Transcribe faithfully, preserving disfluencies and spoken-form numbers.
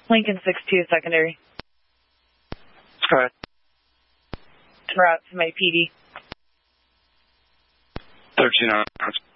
Lincoln six two secondary. Go ahead. Route to my P D. thirteen hours.